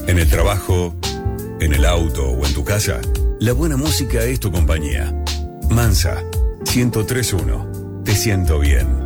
En el trabajo, en el auto o en tu casa, la buena música es tu compañía. Mansa, 103.1. Te siento bien.